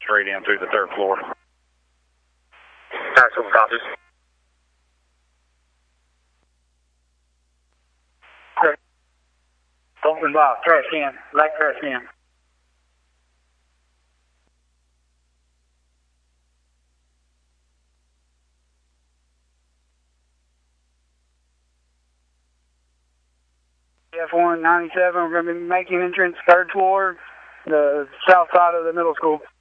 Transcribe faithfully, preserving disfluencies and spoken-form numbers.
straight in through the third floor. Actual copy. Open box, trash can, light trash can. F one ninety-seven, we're going to be making entrance third floor, the south side of the middle school.